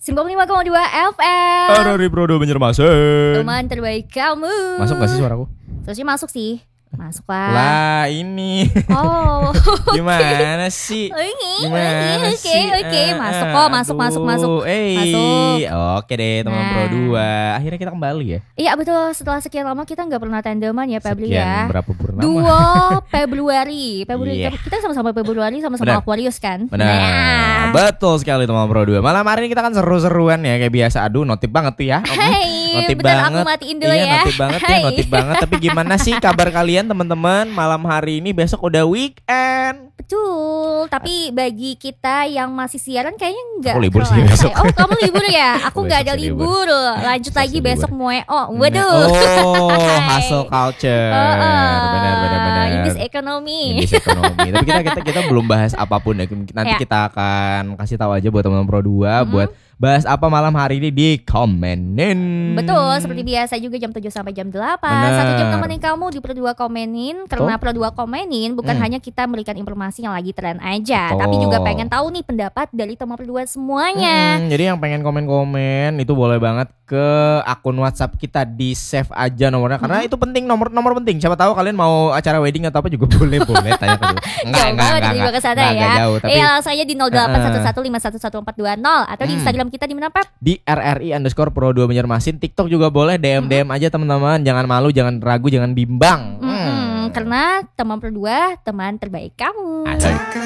95,2 FM. Dari Prodo Banjarmasin. Teman terbaik kamu. Masuk gak sih suaraku? Terusnya masuk sih. Masuk lah. Lah ini. Oh. Gimana sih? Gimana sih? Oke. Masuk kok, masuk. Masuk. Oke deh teman Pro 2. Akhirnya kita kembali ya. Iya betul, setelah sekian lama kita gak pernah tandeman ya Febri ya. Sekian berapa purnama? 2 Februari. Yeah. Kita sama-sama Februari, sama-sama Aquarius kan. Benar. Betul sekali teman Pro 2. Malam hari ini kita kan seru-seruan ya kayak biasa. Aduh notif banget tuh ya. Notif banget. Aku matiin dulu ya. Notif banget. Tapi gimana sih kabar kalian teman-teman? Malam hari ini besok udah weekend. Betul. Tapi bagi kita yang masih siaran kayaknya enggak. Aku libur sih besok. Oh kamu libur ya? Aku nggak ada libur. Lanjut lagi besok Mueo. Waduh. Oh hustle culture. Benar. Indis ekonomi. Tapi kita belum bahas apapun ya. Nanti kita akan kasih tahu aja buat teman-teman Pro 2 buat bahas apa malam hari ini di komenin. Betul, seperti biasa juga jam 7 sampai jam 8. Bener. 1 jam temenin kamu di Pro 2 komenin. Karena Pro 2 komenin bukan hanya kita memberikan informasi yang lagi tren aja, tapi juga pengen tahu nih pendapat dari teman Pro 2 semuanya. Jadi yang pengen komen-komen itu boleh banget ke akun WhatsApp kita, di save aja nomornya karena itu penting, nomor penting. Siapa tahu kalian mau acara wedding atau apa juga boleh tanya ke Enggak ke sana ya. Jauh, tapi langsung aja di 0811511420 atau di Instagram kita di mana Pep? Di RRI_Pro 2 Banjarmasin. TikTok juga boleh, DM aja teman-teman. Jangan malu, jangan ragu, jangan bimbang. Karena teman Pro 2 teman terbaik kamu.